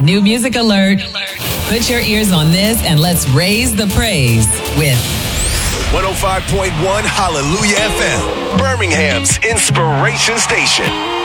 New music alert. Put your ears on this and let's raise the praise with 105.1 Hallelujah FM, Birmingham's inspiration station.